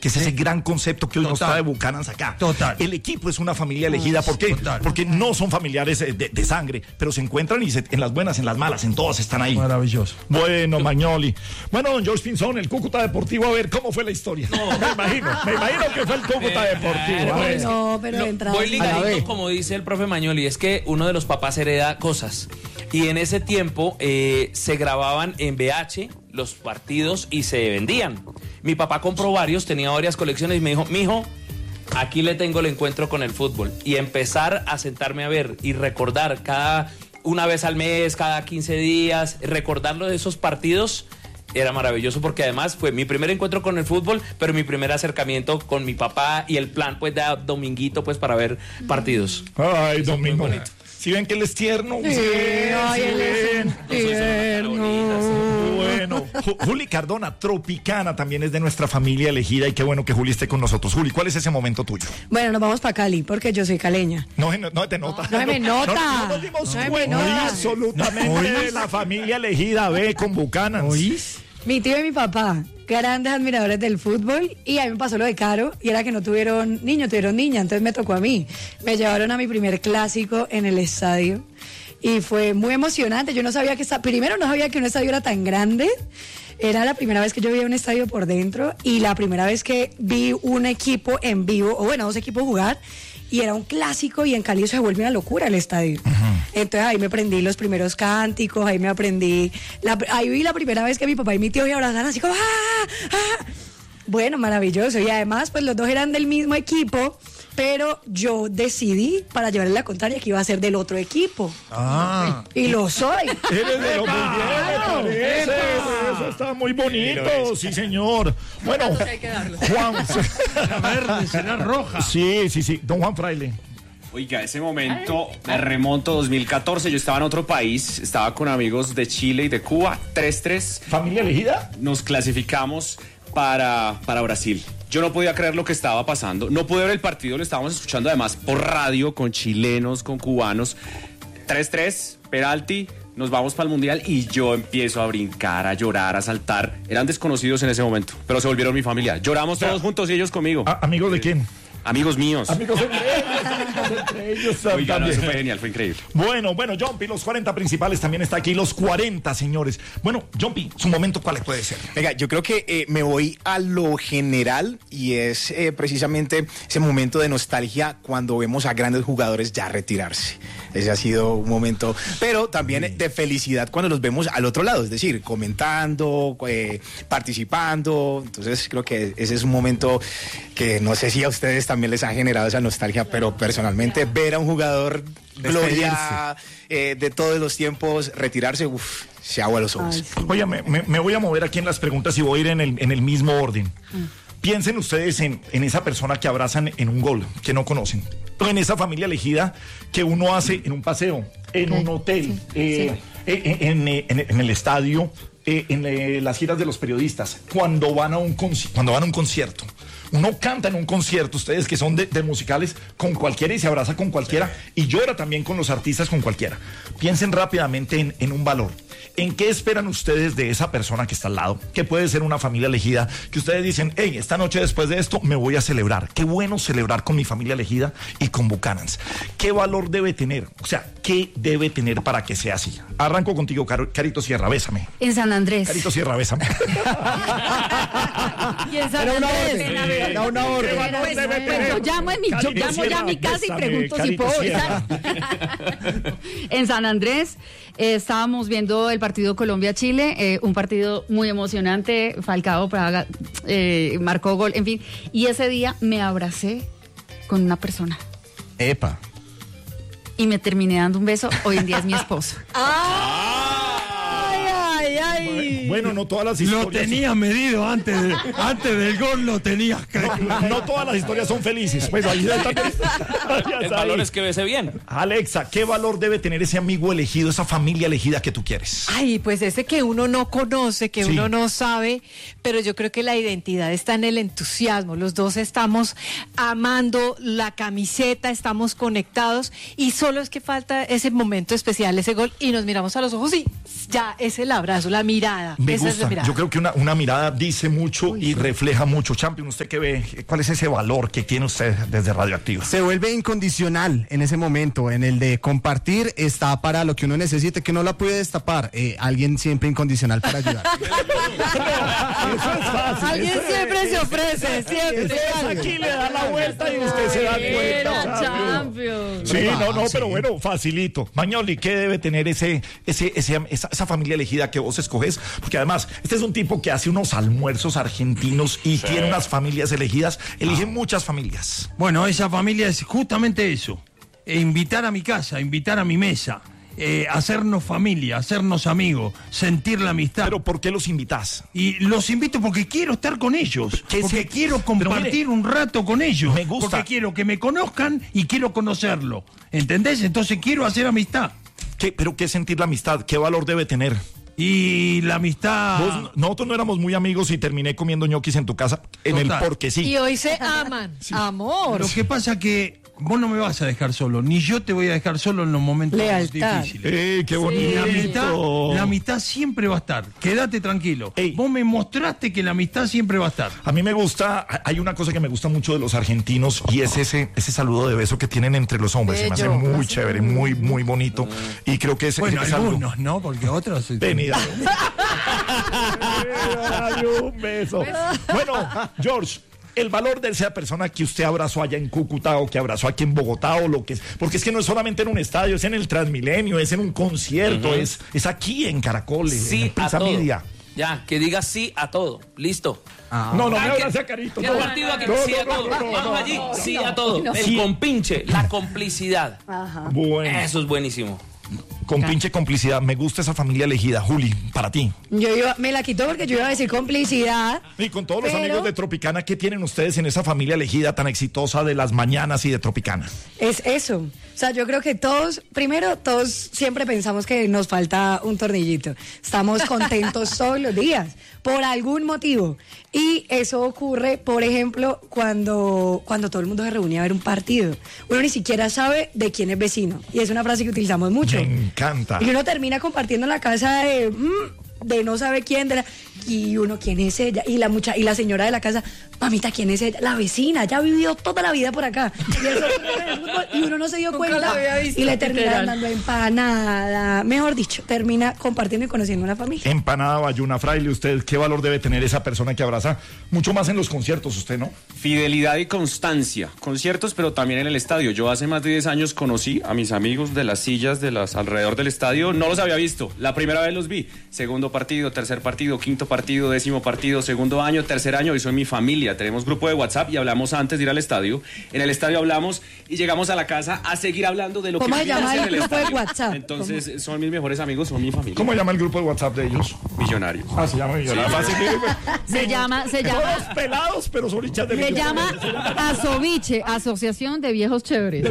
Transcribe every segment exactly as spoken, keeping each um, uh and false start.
que es ese gran concepto que hoy nos trae Bucanans acá. Total. El equipo es una familia elegida. ¿Por qué? Total. Porque no son familiares de, de sangre, pero se encuentran y se, en las buenas, en las malas, en todas están ahí. Maravilloso. Bueno, Magnoli. Bueno, don George Pinzón, el Cúcuta Deportivo, a ver, ¿cómo fue la historia? No, me imagino, me imagino que fue el Cúcuta Deportivo. A ver. No, pero no, entrada. voy ligadito, como dice el profe Magnoli, es que uno de los papás hereda cosas. Y en ese tiempo eh, se grababan en V H los partidos y se vendían. Mi papá compró varios, tenía varias colecciones y me dijo, mijo, aquí le tengo el encuentro con el fútbol. Y empezar a sentarme a ver y recordar cada una vez al mes, cada quince días, recordarlo de esos partidos era maravilloso porque además fue mi primer encuentro con el fútbol, pero mi primer acercamiento con mi papá y el plan pues de dominguito pues para ver partidos. Ay, Domingo. ¿Sí ven que él es tierno? Sí, ay, él es tierno. Bueno, Juli Cardona, Tropicana, también es de nuestra familia elegida y qué bueno que Juli esté con nosotros. Juli, ¿cuál es ese momento tuyo? Bueno, nos vamos para Cali porque yo soy caleña. No, no, no te nota. No, no me nota. No, no nos dimos no cuenta me nota. absolutamente de la familia elegida. Ve con Bucanans. ¿Oís? Mi tío y mi papá, grandes admiradores del fútbol, y a mí me pasó lo de Caro, y era que no tuvieron niño, tuvieron niña, entonces me tocó a mí. Me llevaron a mi primer clásico en el estadio, y fue muy emocionante. Yo no sabía que, esta, primero no sabía que un estadio era tan grande, era la primera vez que yo veía un estadio por dentro, y la primera vez que vi un equipo en vivo, o bueno, dos equipos jugar, y era un clásico, y en Cali eso se vuelve una locura el estadio. Uh-huh. Entonces ahí me aprendí los primeros cánticos, ahí me aprendí, la, ahí vi la primera vez que mi papá y mi tío me abrazaron así como ¡ah! ¡ah! Bueno, maravilloso, y además pues los dos eran del mismo equipo, pero yo decidí para llevarle la contraria que iba a ser del otro equipo. Ah. Y lo soy. Eres de lo muy bien, me parece. Eso está muy bonito, sí señor. Bueno, Juan. La verde será roja. Sí, sí, sí. Don Juan Fraile. Oiga, ese momento me remonto dos mil catorce, yo estaba en otro país, estaba con amigos de Chile y de Cuba, tres tres. ¿Familia elegida? Nos clasificamos para, para Brasil. Yo no podía creer lo que estaba pasando, no pude ver el partido, lo estábamos escuchando además por radio, con chilenos, con cubanos. tres tres, penalti, nos vamos para el Mundial y yo empiezo a brincar, a llorar, a saltar. Eran desconocidos en ese momento, pero se volvieron mi familia. Lloramos todos juntos y ellos conmigo. ¿A- ¿Amigos de quién? Amigos míos. Amigos entre ellos, amigos entre ellos. Oiga, no, también. eso fue genial, fue increíble. Bueno, bueno, Jumpy, los cuarenta principales también está aquí, los cuarenta, señores. Bueno, Jumpy, su momento, ¿cuál puede ser? Venga, yo creo que eh, me voy a lo general y es eh, precisamente ese momento de nostalgia cuando vemos a grandes jugadores ya retirarse. Ese ha sido un momento, pero también de felicidad cuando los vemos al otro lado, es decir, comentando, eh, participando. Entonces creo que ese es un momento que no sé si a ustedes también les ha generado esa nostalgia, pero personalmente ver a un jugador gloria eh, de todos los tiempos retirarse, uff, se agua los ojos. Ay, Oye, me, me, me voy a mover aquí en las preguntas y voy a ir en el, en el mismo orden. Piensen ustedes en, en esa persona que abrazan en un gol, que no conocen. O en esa familia elegida que uno hace en un paseo, en un hotel, Sí, eh, sí. eh, en, en, en, en el estadio, eh, en eh, las giras de los periodistas, cuando van a un conci- cuando van a un concierto. Uno canta en un concierto, ustedes que son de, de musicales, con cualquiera y se abraza con cualquiera y llora también con los artistas con cualquiera. Piensen rápidamente en, en un valor. ¿En qué esperan ustedes de esa persona que está al lado? Que puede ser una familia elegida, que ustedes dicen, hey, esta noche después de esto me voy a celebrar. Qué bueno celebrar con mi familia elegida y con Bucanans. ¿Qué valor debe tener? O sea, ¿qué debe tener para que sea así? Arranco contigo, Car- Carito Sierra, bésame. En San Andrés. Carito Sierra, bésame. Y en San Era una Andrés. orden, era una orden. ¿Qué valor Pues, debe pues, tener? yo llamo, en mi, yo Carito llamo ya a Sierra, mi casa y bésame, pregunto si Carito puedo Sierra. besar. En San Andrés eh, estábamos viendo el partido Colombia-Chile, eh, un partido muy emocionante. Falcao Praga eh, marcó gol, en fin. Y ese día me abracé con una persona Epa. y me terminé dando un beso. Hoy en día es mi esposo. Ay, ay, ay. Bueno, no todas las Lo historias. tenía medido antes, de, antes del gol, lo tenía. No, no todas las historias son felices. Bueno, ahí está. El valor es que bese bien. Alexa, ¿qué valor debe tener ese amigo elegido, esa familia elegida que tú quieres? Ay, pues ese que uno no conoce, que Sí. uno no sabe, pero yo creo que la identidad está en el entusiasmo. Los dos estamos amando la camiseta, estamos conectados y solo es que falta ese momento especial, ese gol y nos miramos a los ojos y ya es el abrazo, la mirada. mirada. Me esa es la gusta. mirada. Yo creo que una, una mirada dice mucho Uy, y sí. refleja mucho. Champion, ¿usted qué ve? ¿Cuál es ese valor que tiene usted desde Radioactiva? Se vuelve incondicional en ese momento, en el de compartir, está para lo que uno necesite, que no la puede destapar. Eh, alguien siempre incondicional para ayudar. Eso es fácil. Alguien eso siempre es, se ofrece, siempre. Aquí le da la vuelta y usted se da cuenta. Champions. Sí, no, no, pero bueno, facilito. Mañoli, ¿qué debe tener ese, ese, ese, esa, esa familia elegida que vos escoges? Porque además, este es un tipo que hace unos almuerzos argentinos y sí. tiene unas familias elegidas. Elige ah. muchas familias. Bueno, esa familia es justamente eso. E invitar a mi casa, invitar a mi mesa. Eh, hacernos familia, hacernos amigos, sentir la amistad. ¿Pero por qué los invitas? Y los invito porque quiero estar con ellos, porque se... quiero compartir mire, un rato con ellos. Me gusta. Porque quiero que me conozcan y quiero conocerlo. ¿Entendés? Entonces quiero hacer amistad. ¿Qué, ¿Pero qué sentir la amistad? ¿Qué valor debe tener? Y la amistad... Vos, nosotros no éramos muy amigos y terminé comiendo ñoquis en tu casa en Total. el porque sí. Y hoy se aman. Sí. Amor. Lo que pasa que... Vos no me vas a dejar solo, ni yo te voy a dejar solo en los momentos Lealtad. difíciles. ¡Eh, qué bonito! Y la amistad, la amistad siempre va a estar. Quédate tranquilo. Ey. Vos me mostraste que la amistad siempre va a estar. A mí me gusta, hay una cosa que me gusta mucho de los argentinos y es ese, ese saludo de beso que tienen entre los hombres. Bello. Se me hace muy chévere, muy, muy bonito. Y creo que es, bueno, es algunos, algo... ¿no? Porque otros... Venida. Un beso. Bueno, George. El valor de esa persona que usted abrazó allá en Cúcuta o que abrazó aquí en Bogotá o lo que es, porque es que no es solamente en un estadio, es en el Transmilenio, es en un concierto, uh-huh. es, es aquí en Caracol, sí, en Prensa Media. Ya, que diga sí a todo, listo. Ah. No, no me abrace a Carito. ¿Qué partido aquí? Sí a todo. Vamos allí, sí a todo. El compinche, la complicidad. Ajá. Bueno. Eso es buenísimo. Con pinche complicidad. Me gusta esa familia elegida. Juli, para ti. Yo iba, me la quitó porque yo iba a decir complicidad. Y con todos los pero... amigos de Tropicana, ¿qué tienen ustedes en esa familia elegida tan exitosa de las mañanas y de Tropicana? Es eso. O sea, yo creo que todos, primero, todos siempre pensamos que nos falta un tornillito. Estamos contentos todos los días, por algún motivo. Y eso ocurre, por ejemplo, cuando, cuando todo el mundo se reúne a ver un partido. Uno ni siquiera sabe de quién es vecino. Y es una frase que utilizamos mucho. Me encanta. Y uno termina compartiendo la casa de... Mmm, de no sabe quién, de la, y uno, ¿quién es ella? Y la mucha, y la señora de la casa, mamita, ¿quién es ella? La vecina, ya ha vivido toda la vida por acá. Y, eso, y uno no se dio Nunca cuenta visto, y le termina literal. dando empanada. Mejor dicho, termina compartiendo y conociendo una familia. Empanada, Bayuna, Fraile, ¿usted qué valor debe tener esa persona que abraza? Mucho más en los conciertos, usted, ¿no? Fidelidad y constancia. Conciertos, pero también en el estadio. Yo hace más de diez años conocí a mis amigos de las sillas de las alrededor del estadio. No los había visto. La primera vez los vi. Segundo partido, tercer partido, quinto partido, décimo partido, segundo año, tercer año, y soy mi familia. Tenemos grupo de WhatsApp y hablamos antes de ir al estadio. En el estadio hablamos y llegamos a la casa a seguir hablando de lo que ¿Cómo se vimos llama en el el grupo de estadio. WhatsApp? Entonces, ¿Cómo? son mis mejores amigos, son mi familia. ¿Cómo llama el grupo de WhatsApp de ellos? Millonarios. Ah, se llama Millonarios. Sí. Se llama, se llama, Todos pelados, pero son hinchas de se Millonarios. llama Asoviche, Asociación de Viejos Chéveres.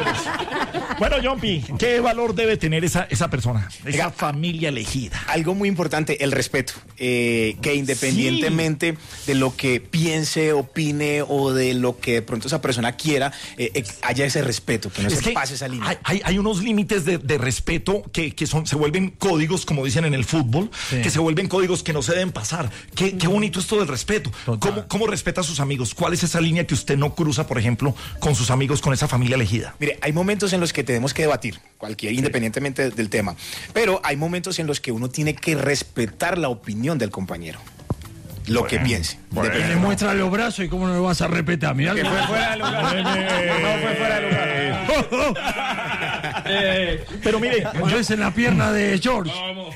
Bueno, Jompi, ¿qué valor debe tener esa, esa persona, esa Oiga, familia elegida? Algo muy importante, el respeto. Eh, que independientemente sí. de lo que piense, opine o de lo que de pronto esa persona quiera, eh, eh, haya ese respeto, que no es se que pase esa línea. Hay, hay, hay unos límites de, de respeto que, que son, se vuelven códigos, como dicen en el fútbol, sí. que se vuelven códigos que no se deben pasar. Qué, qué bonito esto del respeto. ¿Cómo, ¿Cómo respeta a sus amigos? ¿Cuál es esa línea que usted no cruza, por ejemplo, con sus amigos, con esa familia elegida? Mire, hay momentos en los que tenemos que debatir, cualquier, sí. independientemente del tema, pero hay momentos en los que uno tiene que respetar la opinión del compañero. Lo bueno, que piense. Bueno. Le muestra los brazos y cómo no lo vas a respetar. Mirá que fue fuera de lugar. No fue fuera de lugar. eh, pero mire, yo es en la pierna de George.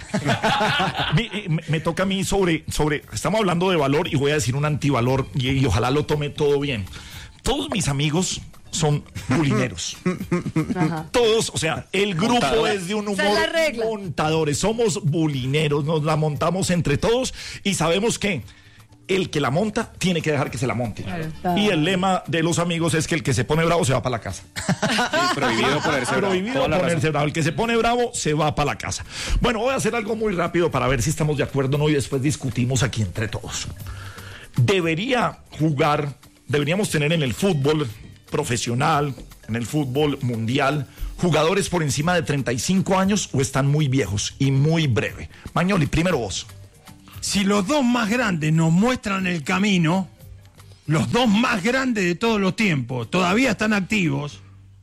me, me, me toca a mí sobre, sobre, estamos hablando de valor y voy a decir un antivalor y, y ojalá lo tome todo bien. Todos mis amigos son bulineros. Ajá. Todos, o sea, el grupo Montador. es de un humor montadores, somos bulineros, nos la montamos entre todos y sabemos que el que la monta tiene que dejar que se la monte. Claro. Y el lema de los amigos es que el que se pone bravo se va para la casa. Sí, prohibido ponerse bravo. Prohibido ponerse bravo. El que se pone bravo se va para la casa. Bueno, voy a hacer algo muy rápido para ver si estamos de acuerdo o no y después discutimos aquí entre todos. Debería jugar, deberíamos tener en el fútbol profesional, en el fútbol mundial, jugadores por encima de treinta y cinco años o están muy viejos y muy breve. Mañoli, primero vos. si los dos más grandes nos muestran el camino, los dos más grandes de todos los tiempos, todavía están activos,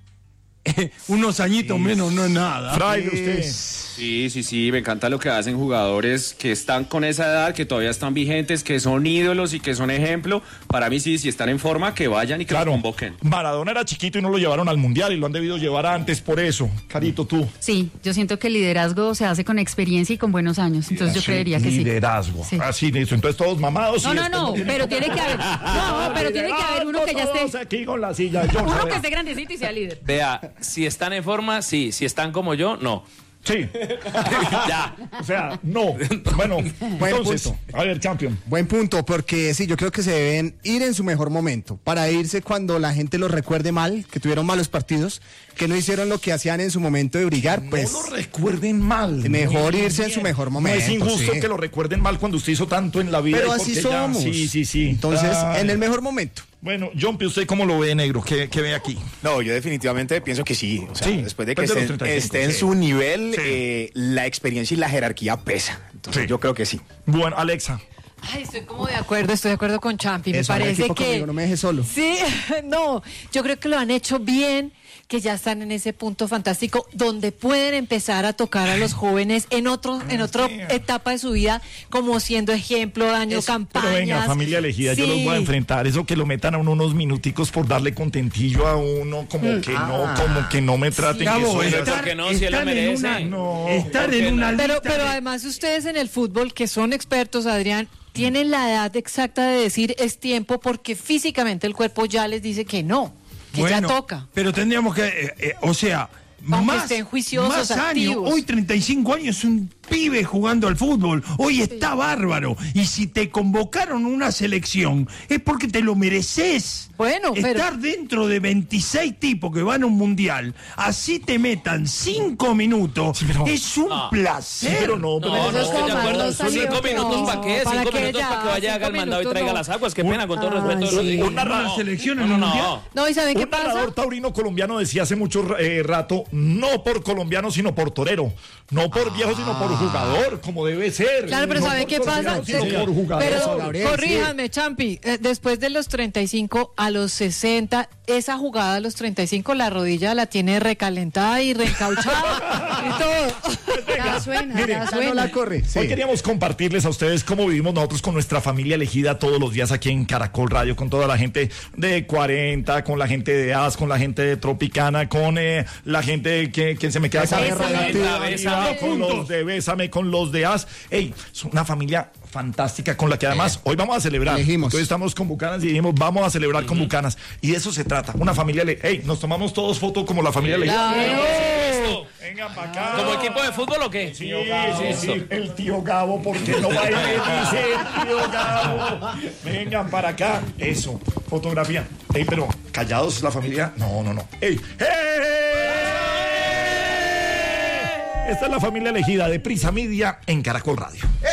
eh, unos añitos sí. menos no es nada. Fraile, usted. Sí, sí, sí, me encanta lo que hacen jugadores que están con esa edad, que todavía están vigentes, que son ídolos y que son ejemplo. Para mí sí, si están en forma, que vayan y que claro, los convoquen. Maradona era chiquito y no lo llevaron al Mundial y lo han debido llevar antes por eso. Carito, tú. Sí, yo siento que el liderazgo se hace con experiencia y con buenos años, entonces yo Sí, creería que sí. Liderazgo. Sí. Así, listo. Entonces todos mamados. No, y no, después no, tienen pero que- tiene que haber, no, pero tiene que haber uno que ya Todos esté, aquí con la silla de George, uno a que ver. esté grandecito y sea líder. Vea, si están en forma, sí. Si están como yo, no. Sí. Ya. O sea, no. Bueno, Buen entonces, punto. a ver, champion. Buen punto, porque sí, yo creo que se deben ir en su mejor momento, para irse cuando la gente los recuerde mal, que tuvieron malos partidos, que no hicieron lo que hacían en su momento de brillar, pues no lo recuerden mal. mejor Muy irse en bien. su mejor No momento. es injusto sí. que lo recuerden mal cuando usted hizo tanto en la vida. Pero y así porque ya- somos. Sí, sí, sí. Entonces, Ay. en el mejor momento. Bueno, John, ¿usted cómo lo ve, negro? ¿Qué, qué ve aquí? No, yo definitivamente pienso que sí. O sea, Sí, después de que después de esté, los treinta y cinco, esté en sí. su nivel, Sí. eh, la experiencia y la jerarquía pesa. Entonces Sí. yo creo que sí. Bueno, Alexa. Ay, estoy como de acuerdo, estoy de acuerdo con Champi. Me Eso, haga parece equipo que. conmigo, no me deje solo. Sí, no, yo creo que lo han hecho bien, que ya están en ese punto fantástico donde pueden empezar a tocar a los jóvenes en otro, en otra etapa de su vida, como siendo ejemplo, daño, campañas. Pero venga, familia elegida, yo Sí. los voy a enfrentar. Eso que lo metan a uno unos minuticos por darle contentillo a uno, como que no, como que no me traten. Gabo, que soy- estar, que no, si él lo estar en merece. una, No, estar ¿por qué en una no? Pero, lista pero de- además ustedes en el fútbol, que son expertos, Adrián, tienen la edad exacta de decir es tiempo porque físicamente el cuerpo ya les dice que no, que Bueno, ya toca. Pero tendríamos que, eh, eh, o sea, Aunque más, estén juiciosos, más años. activos. Hoy treinta y cinco años es un pibe jugando al fútbol. Hoy está bárbaro. Y si te convocaron una selección es porque te lo mereces. Bueno, pero- Estar dentro de veintiséis tipos que van a un mundial, así te metan cinco minutos, Sí, pero- es un No. placer. Sí, pero no, No, pero no, eso es estoy de como acuerdo. Marlon Cinco Salió, minutos no, para qué, ¿para cinco qué minutos ya? para que vaya, haga el Cinco mandado y minutos traiga no. las aguas. Qué pena, con todo Ay, respeto. sí. Una ¿Una ra- selección No, en no, el no. mundial? No, ¿y saben qué Un pasa? narrador taurino colombiano decía hace mucho eh, rato, no por colombiano, sino por torero. No por viejo, sino por jugador, como debe ser. Claro, pero No ¿sabe por qué colombiano, pasa? sino Sí. por jugador. Pero Gabriel, corríjanme, Champi, eh, después de los treinta y cinco a los sesenta, esa jugada a los treinta y cinco, la rodilla la tiene recalentada y reencauchada y todo. Ya suena, Mire, ya Ya no suena. la corre. Sí. Hoy queríamos compartirles a ustedes cómo vivimos nosotros con nuestra familia elegida todos los días aquí en Caracol Radio, con toda la gente de cuarenta, con la gente de A S, con la gente de Tropicana, con eh, la gente que, que se me queda Bésame, con, Bésame, Bésame. con los de Bésame, con los de A S. Ey, es una familia fantástica con la que además hoy vamos a celebrar. Elegimos. Porque hoy estamos con Bucanas y dijimos vamos a celebrar con Bucanas. Y de eso se trata, una familia. ele- Ey, nos tomamos todos fotos como la familia elegida. Esto. Vengan para acá. ¿Como equipo de fútbol o qué? Sí, sí, sí, el tío Gabo, porque no va a ir, dice el tío Gabo. Vengan para acá. Eso, fotografía. Ey, pero callados la familia. No, no, no. Ey, ¡hey! Esta es la familia elegida de Prisa Media en Caracol Radio.